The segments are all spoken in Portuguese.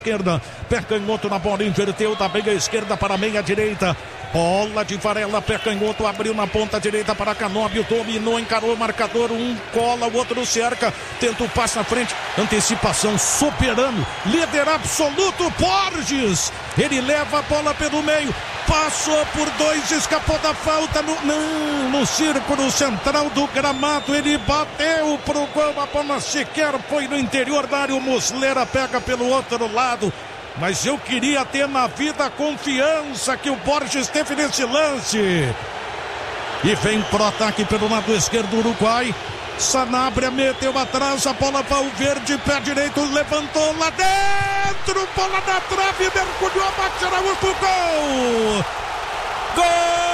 esquerda, pé canhoto na bola, inverteu da meia esquerda para a meia direita, bola de Varela, pé canhoto, abriu na ponta direita para Canóbio, dominou, encarou o marcador, um cola, o outro cerca, tenta o passe na frente, antecipação, soberano, líder absoluto, Borges, ele leva a bola pelo meio, passou por dois, escapou da falta, no círculo central do gramado, ele bateu pro gol, a bola sequer foi no interior da área, o Muslera pega pelo outro lado, mas eu queria ter na vida a confiança que o Borges teve nesse lance, e vem pro ataque pelo lado esquerdo do Uruguai, Sanabria meteu atrás, a bola Valverde, pé direito, levantou lá dentro, bola na trave, mergulhou, Max Araújo pro gol! Gol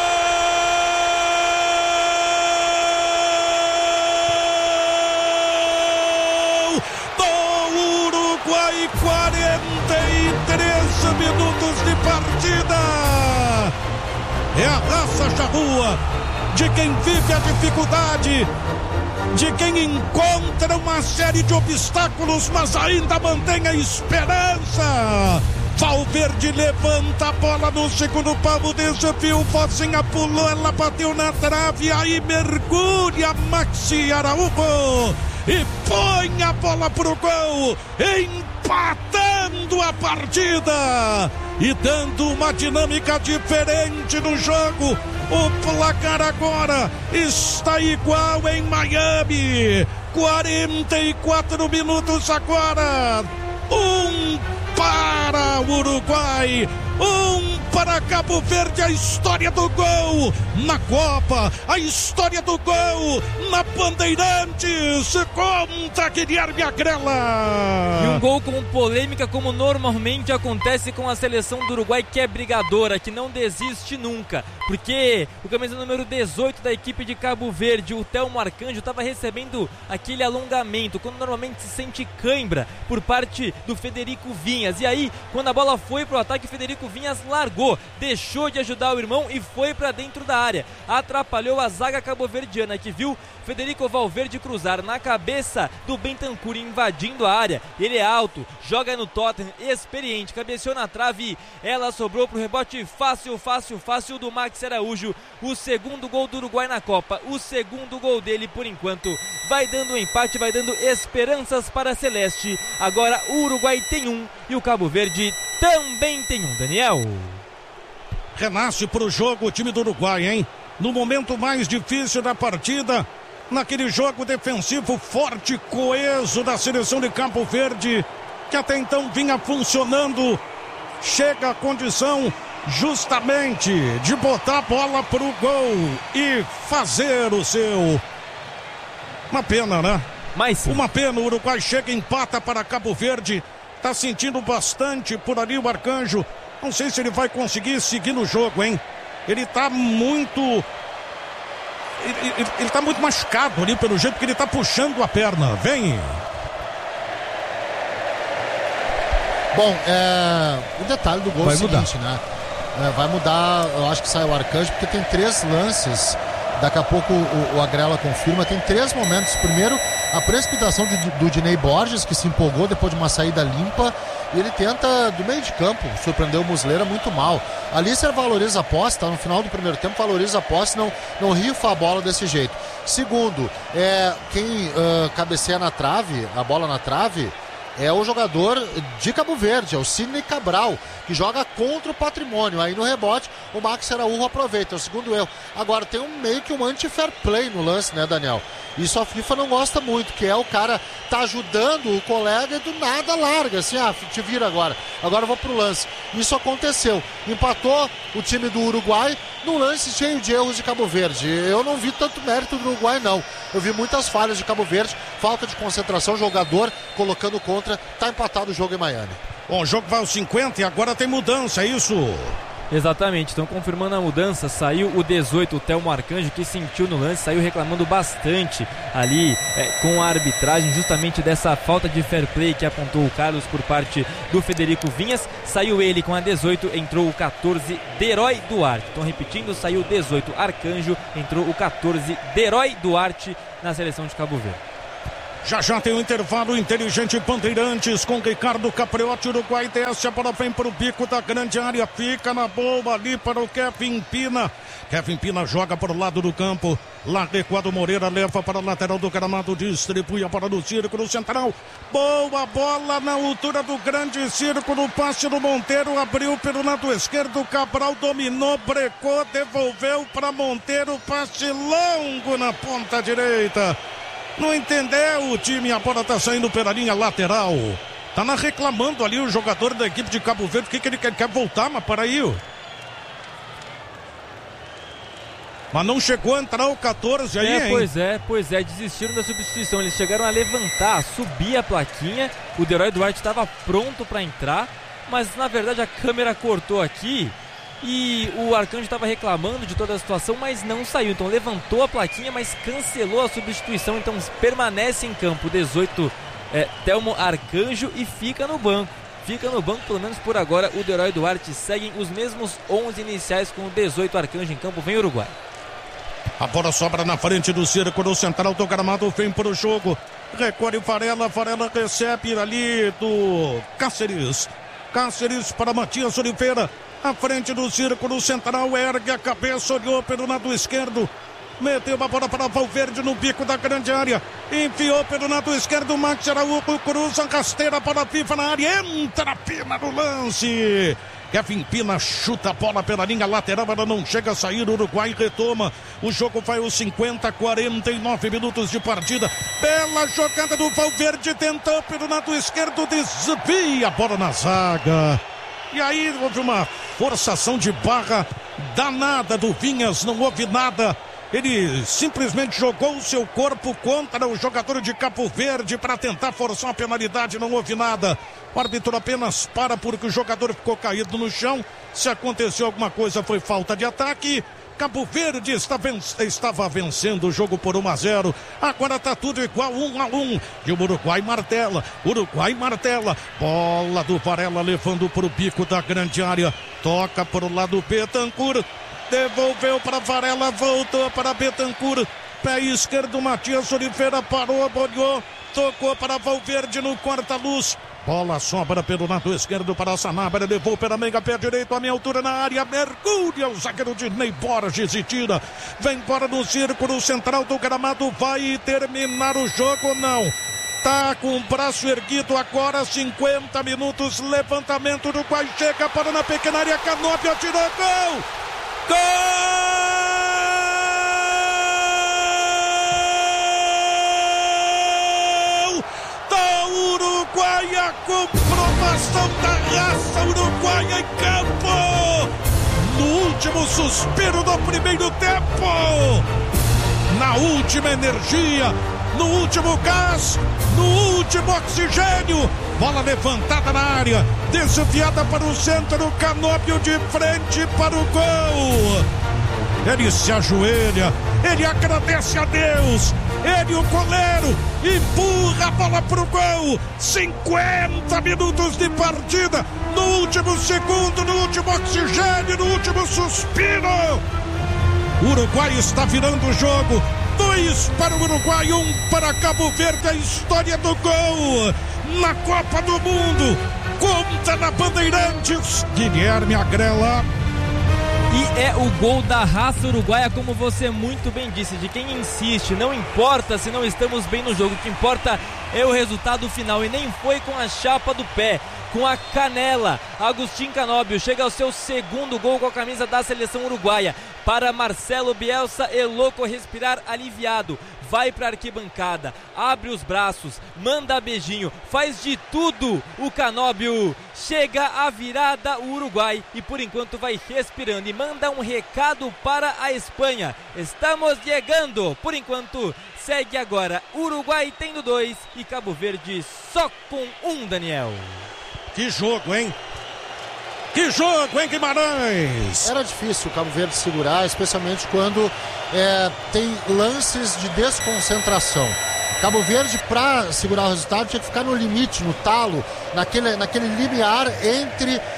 do Uruguai, 43 minutos de partida. É a raça charrua de quem vive a dificuldade, de quem encontra uma série de obstáculos, mas ainda mantém a esperança. Valverde levanta a bola no segundo pau, desafio, Fozinha pulou, ela bateu na trave, aí mergulha Maxi Araújo e põe a bola pro gol, empatando a partida e dando uma dinâmica diferente no jogo. O placar agora está igual em Miami, 44 minutos agora, para o Uruguai, para Cabo Verde, a história do gol na Copa, a história do gol na Bandeirantes, conta Guilherme Agrela. E um gol com polêmica, como normalmente acontece com a seleção do Uruguai, que é brigadora, que não desiste nunca, porque o camisa número 18 da equipe de Cabo Verde, o Telmo Arcanjo, estava recebendo aquele alongamento, quando normalmente se sente cãibra por parte do Federico Vinhas, e aí quando a bola foi pro ataque, o Federico Vinhas largou, deixou de ajudar o irmão e foi para dentro da área, atrapalhou a zaga cabo-verdiana, que viu Federico Valverde cruzar na cabeça do Bentancur, invadindo a área. Ele é alto, joga no Tottenham, experiente, cabeceou na trave, ela sobrou pro rebote fácil do Max Araújo, o segundo gol do Uruguai na Copa, o segundo gol dele por enquanto, vai dando um empate, vai dando esperanças para a Celeste. Agora o Uruguai tem um e o Cabo Verde também tem um, Daniel. Renasce pro jogo o time do Uruguai, hein? No momento mais difícil da partida, naquele jogo defensivo forte, coeso da seleção de Cabo Verde, que até então vinha funcionando, chega a condição justamente de botar a bola pro gol e fazer o seu. Uma pena, né? Mas sim. Uma pena, o Uruguai chega e empata para Cabo Verde, tá sentindo bastante por ali o Arcanjo. Não sei se ele vai conseguir seguir no jogo, hein? Ele tá muito... Ele tá muito machucado ali pelo jeito que ele tá puxando a perna. Vem! Bom, o detalhe do gol vai é o seguinte, né? Vai mudar, eu acho que sai o Arcanjo, porque tem 3 lances. Daqui a pouco o Agrela confirma, tem 3 momentos. Primeiro, a precipitação do Dinei Borges, que se empolgou depois de uma saída limpa, e ele tenta, do meio de campo, surpreender o Muslera muito mal. Ali você valoriza a posse, tá no final do primeiro tempo, valoriza a posse, não rifa a bola desse jeito. Segundo, quem cabeceia na trave, a bola na trave, é o jogador de Cabo Verde, é o Sidney Cabral, que joga contra o Patrimônio. Aí no rebote, o Max Araújo aproveita, é o segundo erro. Agora tem meio que um anti-fair play no lance, né, Daniel? Isso a FIFA não gosta muito, que é o cara tá ajudando o colega e do nada larga, assim, te vira agora eu vou pro lance. Isso aconteceu, empatou o time do Uruguai num lance cheio de erros de Cabo Verde. Eu não vi tanto mérito do Uruguai, não. Eu vi muitas falhas de Cabo Verde, falta de concentração, jogador colocando contra, tá empatado o jogo em Miami. Bom, o jogo vai aos 50 e agora tem mudança, é isso? Exatamente, estão confirmando a mudança. Saiu o 18, o Telmo Arcanjo, que sentiu no lance, saiu reclamando bastante ali com a arbitragem, justamente dessa falta de fair play que apontou o Carlos por parte do Federico Vinhas. Saiu ele com a 18, entrou o 14, Derói Duarte. Então repetindo, saiu o 18, Arcanjo, entrou o 14, Derói Duarte na seleção de Cabo Verde. Já já tem um intervalo inteligente Bandeirantes com Ricardo Capriotti. Uruguai desce, a bola vem para o bico da grande área, fica na boa ali para o Kevin Pina. Kevin Pina joga para o lado do campo, lá adequado, Moreira leva para a lateral do gramado, distribui a bola no círculo central. Boa bola na altura do grande círculo, passe do Monteiro, abriu pelo lado esquerdo, Cabral dominou, brecou, devolveu para Monteiro, passe longo na ponta direita. Não entendeu o time, a bola tá saindo pela linha lateral. Tá reclamando ali o jogador da equipe de Cabo Verde, o que ele quer voltar, mas para aí. Mas não chegou a entrar o 14 aí, hein? Pois é, desistiram da substituição. Eles chegaram a levantar, a subir a plaquinha. O Deroy Duarte estava pronto para entrar, mas na verdade a câmera cortou aqui. E o Arcanjo estava reclamando de toda a situação, mas não saiu. Então levantou a plaquinha, mas cancelou a substituição. Então permanece em campo 18 Telmo Arcanjo e fica no banco. Fica no banco, pelo menos por agora. O Deroy Duarte seguem os mesmos 11 iniciais com o 18 Arcanjo em campo. Vem Uruguai. A bola sobra na frente do círculo central do gramado, vem para o jogo. Recolhe Varela recebe ali do Cáceres. Cáceres para Matias Oliveira. À frente do círculo central, ergue a cabeça, olhou pelo lado esquerdo. Meteu a bola para Valverde no bico da grande área. Enfiou pelo lado esquerdo, Max Araújo cruza, rasteira para a FIFA na área. Entra a Pina no lance. Kevin Pina chuta a bola pela linha lateral, ela não chega a sair, o Uruguai retoma. O jogo vai aos 49 minutos de partida. Bela jogada do Valverde, tentou pelo lado esquerdo, desvia a bola na zaga. E aí houve uma forçação de barra danada do Vinhas, não houve nada. Ele simplesmente jogou o seu corpo contra o jogador de Cabo Verde para tentar forçar a penalidade, não houve nada. O árbitro apenas para porque o jogador ficou caído no chão. Se aconteceu alguma coisa, foi falta de ataque. Cabo Verde estava vencendo o jogo por 1-0. Agora está tudo igual, 1-1. E o Uruguai martela. Bola do Varela levando para o bico da grande área. Toca para o lado Betancur. Devolveu para Varela, voltou para Betancur. Pé esquerdo, Matias Oliveira parou, bolhou. Tocou para Valverde no corta-luz. Bola sobra pelo lado esquerdo para Sanabria, levou pela meia, pé direito, a meia altura na área, mergulha o zagueiro de Ney Borges e tira. Vem embora no círculo central do gramado, vai terminar o jogo ou não? Tá com o braço erguido agora, 50 minutos, levantamento do Uruguai, chega para na pequena área, Canóbio atirou, gol! Gol! Uruguai, a comprovação da raça uruguaia em campo, no último suspiro do primeiro tempo, na última energia, no último gás, no último oxigênio, bola levantada na área, desviada para o centro, Canóbio de frente para o gol. Ele se ajoelha, ele agradece a Deus, ele, o goleiro, empurra a bola pro gol. 50 minutos de partida, no último segundo, no último oxigênio, no último suspiro. O Uruguai está virando o jogo. 2 para o Uruguai, 1 para Cabo Verde. A história do gol na Copa do Mundo. Conta na Bandeirantes, Guilherme Agrela. E é o gol da raça uruguaia, como você muito bem disse, de quem insiste. Não importa se não estamos bem no jogo, o que importa é o resultado final. E nem foi com a chapa do pé, com a canela. Agustín Canóbio chega ao seu segundo gol com a camisa da seleção uruguaia. Para Marcelo Bielsa, é louco respirar aliviado. Vai para a arquibancada, abre os braços, manda beijinho, faz de tudo. O Canóbio chega à virada, o Uruguai, e por enquanto vai respirando e manda um recado para a Espanha. Estamos chegando. Por enquanto segue agora Uruguai tendo 2 e Cabo Verde só com 1, Daniel. Que jogo, hein? Que jogo, hein, Guimarães? Era difícil o Cabo Verde segurar, especialmente quando tem lances de desconcentração. Cabo Verde, para segurar o resultado, tinha que ficar no limite, no talo, naquele limiar entre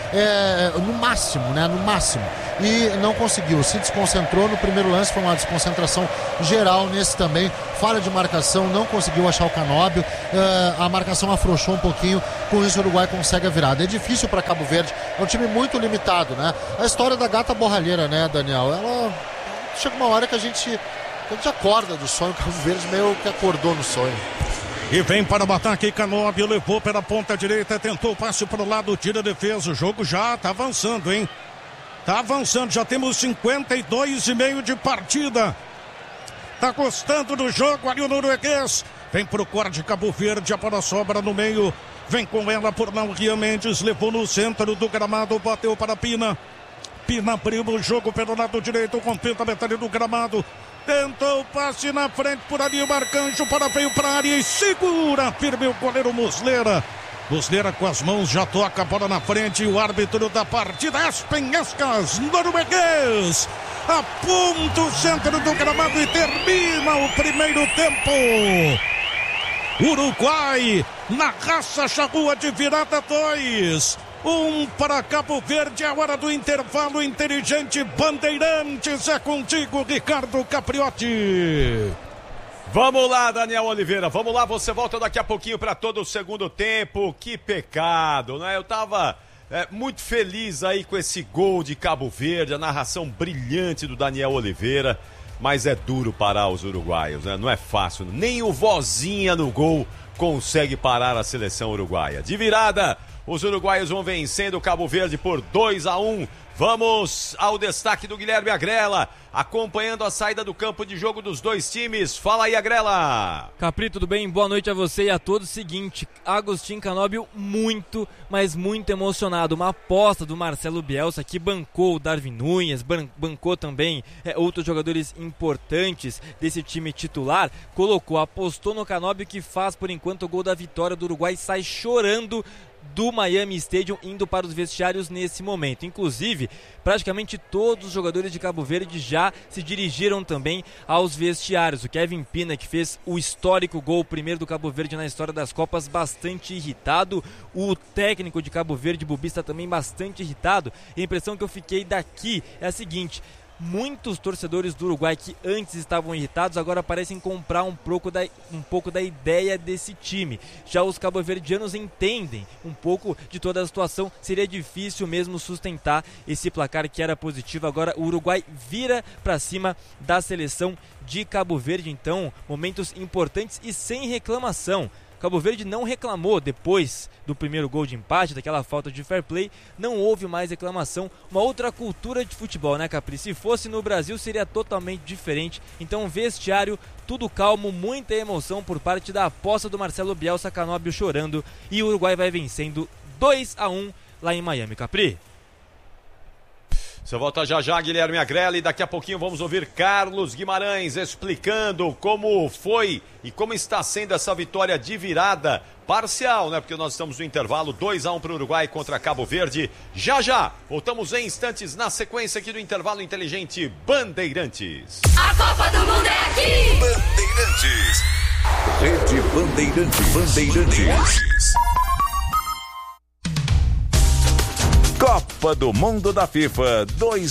no máximo, né? No máximo. E não conseguiu, se desconcentrou no primeiro lance, foi uma desconcentração geral nesse também, falha de marcação, não conseguiu achar o Canóbio, a marcação afrouxou um pouquinho, com isso o Uruguai consegue a virada. É difícil para Cabo Verde, é um time muito limitado, né? A história da gata borralheira, né, Daniel? Ela chega uma hora que a gente acorda do sonho, o Cabo Verde meio que acordou no sonho. E vem para o ataque, Canóbio levou pela ponta direita, tentou o passe para o lado, tira a defesa, o jogo já tá avançando, hein? Tá avançando, já temos 52,5 de partida. Tá gostando do jogo ali o norueguês. Vem pro corte, Cabo Verde, a bola sobra no meio. Vem com ela por não, Rian Mendes, levou no centro do gramado, bateu para Pina. Pina abriu o jogo pelo lado direito, com a metade do gramado. Tentou o passe na frente, por ali o Marcanjo, veio para a área e segura firme o goleiro Muslera. Muslera com as mãos já toca a bola na frente e o árbitro da partida, as penhascas, norueguês. Aponta o centro do gramado e termina o primeiro tempo. Uruguai na raça, charrua de virada 2. 1 para Cabo Verde, é hora do intervalo inteligente. Bandeirantes, é contigo, Ricardo Capriotti. Vamos lá, Daniel Oliveira, vamos lá, você volta daqui a pouquinho para todo o segundo tempo. Que pecado, né? Eu tava muito feliz aí com esse gol de Cabo Verde, a narração brilhante do Daniel Oliveira, mas é duro parar os uruguaios, né? Não é fácil, nem o Vozinha no gol consegue parar a seleção uruguaia. De virada, os uruguaios vão vencendo o Cabo Verde por 2-1. Vamos ao destaque do Guilherme Agrela, acompanhando a saída do campo de jogo dos dois times. Fala aí, Agrela. Capri, tudo bem? Boa noite a você e a todos. Seguinte, Agostinho Canóbio muito, mas muito emocionado. Uma aposta do Marcelo Bielsa, que bancou o Darwin Núñez, bancou também outros jogadores importantes desse time titular. Apostou no Canóbio, que faz, por enquanto, o gol da vitória do Uruguai, sai chorando do Miami Stadium, indo para os vestiários nesse momento. Inclusive, praticamente todos os jogadores de Cabo Verde já se dirigiram também aos vestiários. O Kevin Pina, que fez o histórico gol, primeiro do Cabo Verde na história das Copas, bastante irritado. O técnico de Cabo Verde, Bubista, também bastante irritado. E a impressão que eu fiquei daqui é a seguinte: muitos torcedores do Uruguai que antes estavam irritados agora parecem comprar um pouco da ideia desse time. Já os cabo-verdianos entendem um pouco de toda a situação. Seria difícil mesmo sustentar esse placar que era positivo. Agora o Uruguai vira para cima da seleção de Cabo Verde. Então, momentos importantes e sem reclamação. Cabo Verde não reclamou depois do primeiro gol de empate, daquela falta de fair play, não houve mais reclamação. Uma outra cultura de futebol, né, Capri? Se fosse no Brasil seria totalmente diferente. Então, vestiário, tudo calmo, muita emoção por parte da aposta do Marcelo Bielsa, Canóbio chorando, e o Uruguai vai vencendo 2-1 lá em Miami, Capri. Você volta já, Guilherme Agrela, e daqui a pouquinho vamos ouvir Carlos Guimarães explicando como foi e como está sendo essa vitória de virada parcial, né? Porque nós estamos no intervalo, 2-1 para o Uruguai contra Cabo Verde. Já, voltamos em instantes na sequência aqui do intervalo inteligente Bandeirantes. A Copa do Mundo é aqui! Bandeirantes. Rede Bandeirantes. Copa do Mundo da FIFA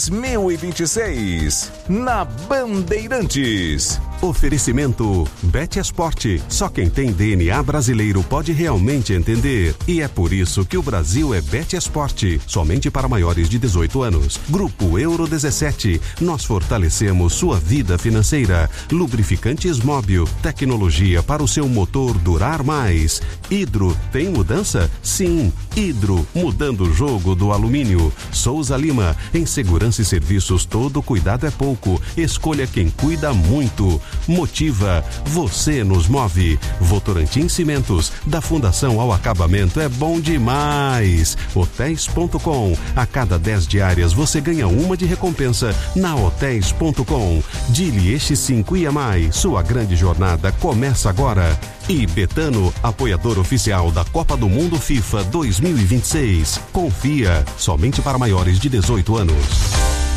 2026 na Bandeirantes. Oferecimento Bet Esporte. Só quem tem DNA brasileiro pode realmente entender. E é por isso que o Brasil é Bet Esporte. Somente para maiores de 18 anos. Grupo Euro 17. Nós fortalecemos sua vida financeira. Lubrificantes Móbil. Tecnologia para o seu motor durar mais. Hidro. Tem mudança? Sim. Hidro. Mudando o jogo do alumínio. Souza Lima. Em segurança e serviços, todo cuidado é pouco. Escolha quem cuida muito. Motiva, você nos move. Votorantim Cimentos, da fundação ao acabamento, é bom demais. Hotéis.com, a cada 10 diárias você ganha uma de recompensa na Hotéis.com. Dili 5 IAMAI, sua grande jornada começa agora. E Betano, apoiador oficial da Copa do Mundo FIFA 2026. Confia, somente para maiores de 18 anos.